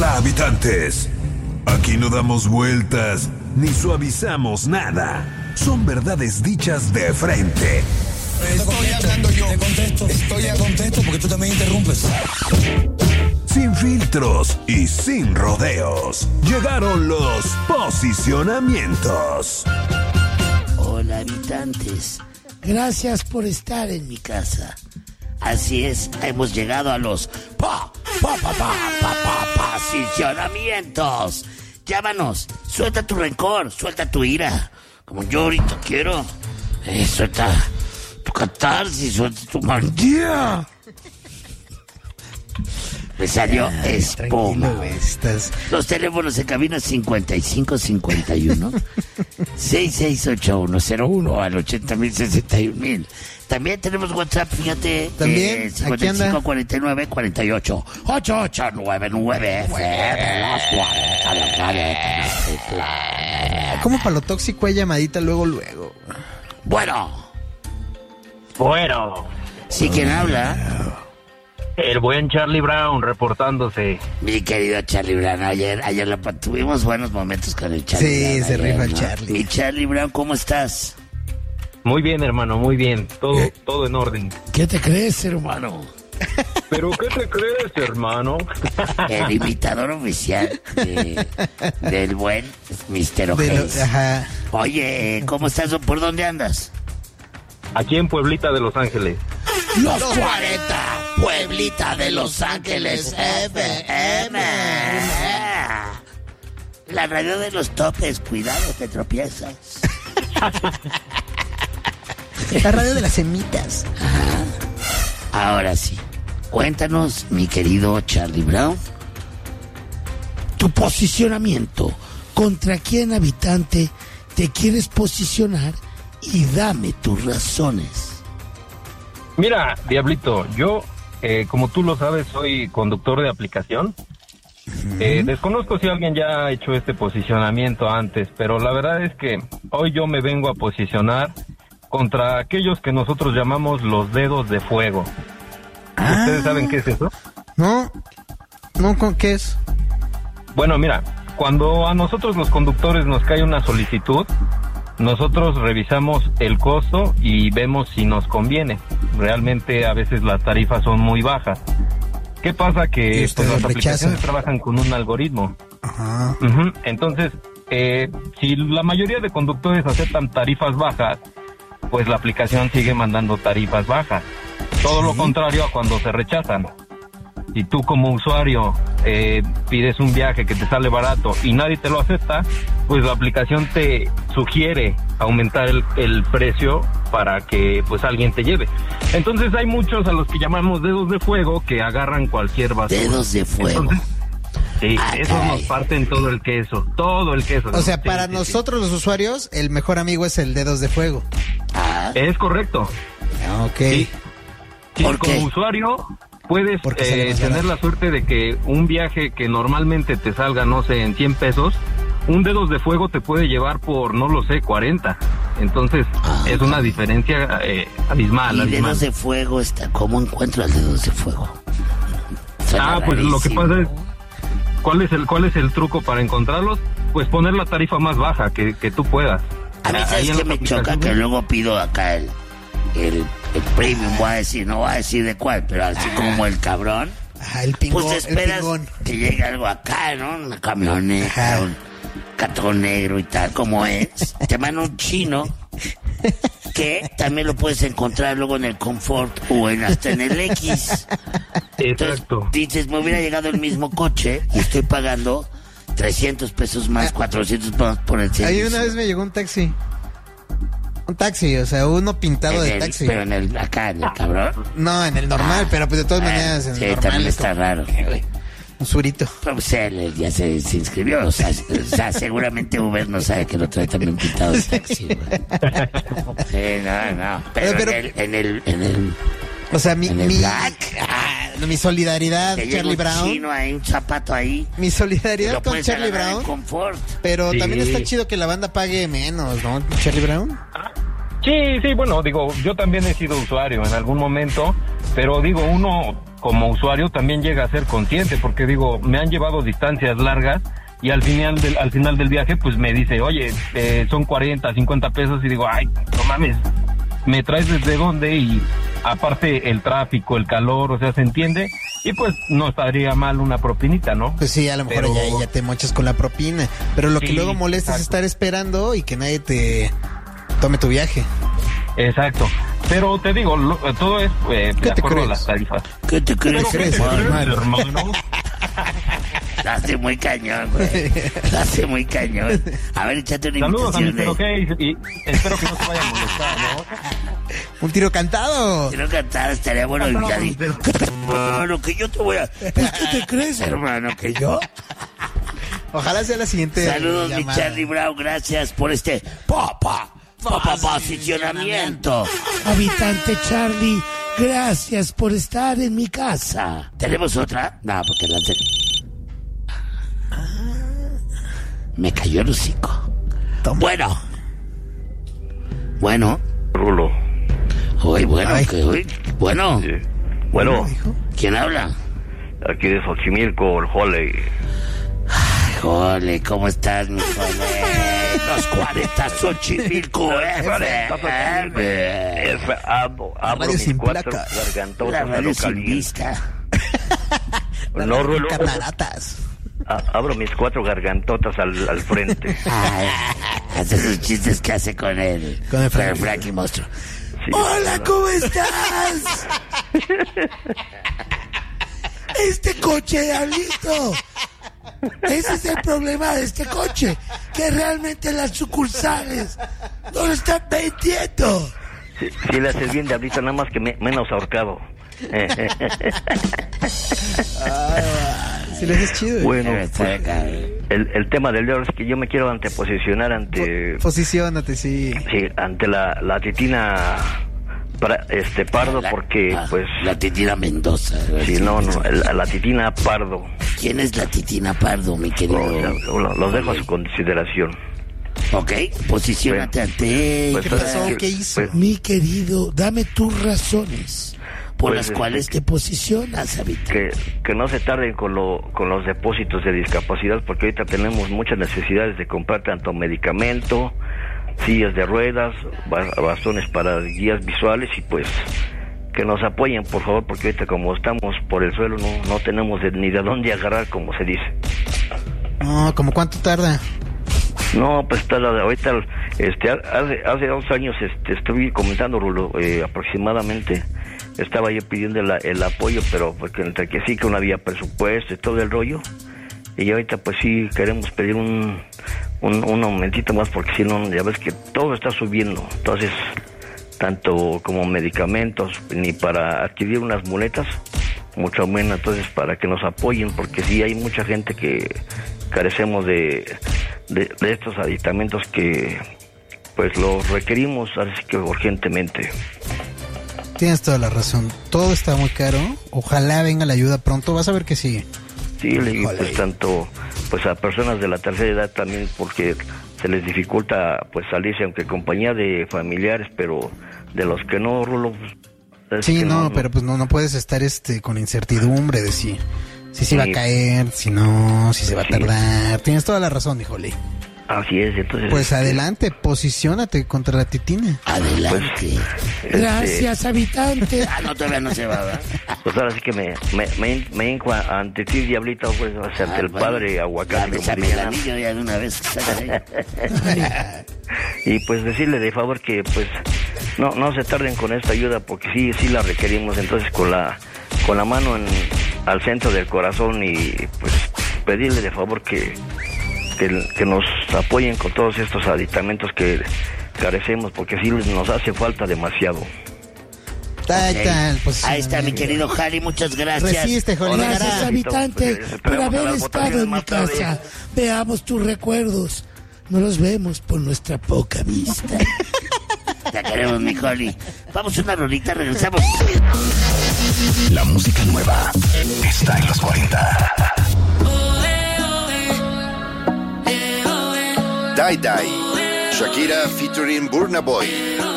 Hola, habitantes. Aquí no damos vueltas ni suavizamos nada. Son verdades dichas de frente. Estoy hablando yo. Estoy a contexto porque tú también interrumpes. Sin filtros y sin rodeos. Llegaron los posicionamientos. Hola, habitantes. Gracias por estar en mi casa. Así es, hemos llegado a los posicionamientos. Llámanos, suelta tu rencor, suelta tu ira. Como yo ahorita quiero. Suelta tu catarsis, suelta tu maldía. Me salió espuma. Los teléfonos en cabina 5551 668101 al 80,061,000. También tenemos WhatsApp, fíjate. También, 554948 8899. ¿Cómo para lo tóxico hay llamadita luego? Bueno. ¿Sí, quién habla? El buen Charlie Brown reportándose. Mi querido Charlie Brown, ayer tuvimos buenos momentos con el Charlie Brown. Sí, se rifa el ¿no? Charlie. Mi Charlie Brown, ¿cómo estás? Muy bien, hermano, muy bien. Todo en orden. ¿Qué te crees, hermano? ¿Pero qué te crees, hermano? El imitador oficial del buen Mr. O'Hays. Ajá. Oye, ¿cómo estás? ¿Por dónde andas? Aquí en Pueblita de Los Ángeles. Los 40, Pueblita de Los Ángeles FM. La radio de los topes, cuidado, te tropiezas. La radio de las semitas. Ajá. Ahora sí, cuéntanos, mi querido Charlie Brown, tu posicionamiento. ¿Contra quién, habitante, te quieres posicionar? Y dame tus razones. Mira, Diablito, yo, como tú lo sabes, soy conductor de aplicación. Desconozco si alguien ya ha hecho este posicionamiento antes, pero la verdad es que hoy yo me vengo a posicionar contra aquellos que nosotros llamamos los dedos de fuego. ¿Ustedes saben qué es eso? No, ¿qué es? Bueno, mira, cuando a nosotros los conductores nos cae una solicitud, nosotros revisamos el costo y vemos si nos conviene. Realmente a veces las tarifas son muy bajas. ¿Qué pasa? Que pues, las aplicaciones trabajan con un algoritmo. Ajá. Entonces, si la mayoría de conductores aceptan tarifas bajas, pues la aplicación sigue mandando tarifas bajas. Todo lo contrario a cuando se rechazan. Si tú como usuario pides un viaje que te sale barato y nadie te lo acepta, pues la aplicación te sugiere aumentar el precio para que pues alguien te lleve. Entonces hay muchos a los que llamamos dedos de fuego que agarran cualquier basura. Dedos de fuego. Entonces, sí, eso nos parten todo el queso. O sea, para nosotros los usuarios, el mejor amigo es el dedos de fuego. Es correcto. Ok. Sí, como usuario puedes tener la suerte de que un viaje que normalmente te salga, no sé, en 100 pesos, un dedos de fuego te puede llevar por, no lo sé, 40. Entonces, es una diferencia abismal. ¿Y dedos de fuego cómo encuentro al dedos de fuego? Suena pues rarísimo. lo que pasa es, ¿cuál es el truco para encontrarlos? Pues poner la tarifa más baja que tú puedas. A mí, ¿sabes qué me choca? Que luego pido acá el premium, no voy a decir de cuál, pero así como el cabrón. Ajá, el pingón. Pues te esperas que llegue algo acá, ¿no? Una camioneta, un catón negro y tal, como es. Te manda un chino que también lo puedes encontrar luego en el Confort o hasta en el X. Entonces, dices, me hubiera llegado el mismo coche y estoy pagando 300 pesos más, 400 pesos por el servicio. Ahí una vez me llegó un taxi. Un taxi, o sea, uno pintado de taxi. Pero en el cabrón. No, en el normal, pero pues de todas maneras en el normal. También está raro. Un surito. Pues él ya se inscribió, o sea, seguramente Uber no sabe que lo trae también pintado de taxi, güey. Sí, no. Pero en el o sea, mi solidaridad, te Charlie Brown. Un chino ahí, un zapato ahí. Mi solidaridad con Charlie Brown. Pero también está chido que la banda pague menos, ¿no? Charlie Brown. Sí, bueno, digo, yo también he sido usuario en algún momento, pero digo, uno como usuario también llega a ser consciente, porque digo, me han llevado distancias largas y al final del viaje pues me dice, oye, son 40, 50 pesos y digo, ay, no mames, ¿me traes desde dónde? Y aparte el tráfico, el calor, o sea, ¿se entiende? Y pues no estaría mal una propinita, ¿no? Pues sí, a lo mejor ya te mochas con la propina, pero lo que luego molesta es estar esperando y que nadie te tome tu viaje. Exacto. Pero te digo, todo es de acuerdo a las tarifas. ¿Qué te crees, hermano? La hace muy cañón, güey. La hace muy cañón. A ver, échate una saludos invitación. Saludos a mi y espero que no te vaya a molestar, ¿no? Un tiro cantado. Tiro cantado, estaría bueno. Hermano, que yo te voy a... Pues, ¿qué te crees, hermano? ¿Que yo? Ojalá sea la siguiente saludos, llamada. Mi Charlie Brown. Gracias por este posicionamiento. Habitante Charlie, gracias por estar en mi casa. ¿Tenemos otra? No, porque la... Me cayó el hocico. Toma. Bueno. Rulo. Uy, bueno, bueno. Sí. Bueno. ¿Quién habla? Aquí de Xochimilco, el Jole. Ay, Jole, ¿cómo estás, mi Jole? Los 40 Xochimilco, Abro mis cuatro gargantotas la radio sin vista. No, Rulo. Cataratas. Abro mis cuatro gargantotas al frente. Hace sus chistes que hace con el Frankie Monstruo. Sí, hola, ¿cómo estás? Este coche, diablito. Ese es el problema de este coche, que realmente las sucursales no lo están vendiendo. Sí le haces bien, diablito, nada más que menos ahorcado. Si le haces chido. Bueno, pues, el tema del día es que yo me quiero anteposicionar ante... Posiciónate, sí. Sí, ante la titina Pardo, porque pues... La titina Mendoza. Sí, no, la titina Pardo. ¿Quién es la titina Pardo, mi querido? Los dejo a su consideración. Ok, posiciónate ante ella. ¿Qué pasó? ¿Qué hizo? Mi querido, dame tus razones por las cuales te posicionas, habitante. Que no se tarden con los depósitos de discapacidad, porque ahorita tenemos muchas necesidades de comprar tanto medicamento, sillas de ruedas, bastones para guías visuales, y pues que nos apoyen, por favor, porque ahorita como estamos por el suelo no tenemos ni de dónde agarrar, como se dice. No, ¿como cuánto tarda? No, pues ahorita hace 2 años estuve comentando, Rulo, aproximadamente estaba yo pidiendo el apoyo, pero porque entre que sí que no había presupuesto y todo el rollo, y ahorita pues sí queremos pedir un aumentito más, porque si no, ya ves que todo está subiendo, entonces tanto como medicamentos, ni para adquirir unas muletas, mucho menos, entonces para que nos apoyen, porque sí hay mucha gente que carecemos de estos aditamentos que pues los requerimos así que urgentemente. Tienes toda la razón, todo está muy caro, ojalá venga la ayuda pronto, vas a ver que sí. Sí, pues tanto pues a personas de la tercera edad también, porque se les dificulta pues salirse, aunque compañía de familiares, pero de los que no, Rulo, pues, sí, no, pero pues no puedes estar con incertidumbre de si va a caer, si no, si se va a tardar. Tienes toda la razón, híjole. Así es, entonces... Pues adelante, posiciónate contra la titina. Adelante. Pues, gracias, habitante. No, todavía no se va, ¿verdad? Pues ahora sí que me hinco ante ti, diablito, pues, ante el padre aguacate. Dame el anillo ya de una vez. Y pues decirle de favor que, pues, no se tarden con esta ayuda, porque sí la requerimos, entonces con la mano al centro del corazón, y pues pedirle de favor que nos apoyen con todos estos aditamentos que carecemos, porque sí nos hace falta demasiado. Ahí está mi querido Jari, muchas gracias. Resiste, Joli. Gracias, habitante, por haber estado en mi casa. Veamos tus recuerdos. No los vemos por nuestra poca vista. Te queremos, mi Joli. Vamos a una rolita, regresamos. La música nueva está en los 40. Die Die, Shakira featuring Burna Boy.